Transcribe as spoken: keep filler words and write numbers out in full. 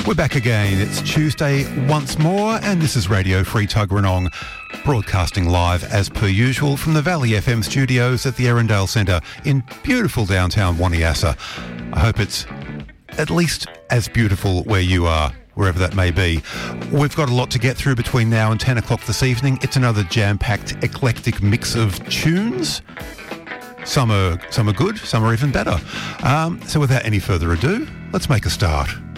We're back again. It's Tuesday once more, and this is Radio Free Tuggeranong, broadcasting live as per usual from the Valley F M studios at the Erindale Centre in beautiful downtown Waniassa. I hope it's at least as beautiful where you are, wherever that may be. We've got a lot to get through between now and ten o'clock this evening. It's another jam-packed, eclectic mix of tunes. Some are, some are good, some are even better. Um, so without any further ado, let's make a start.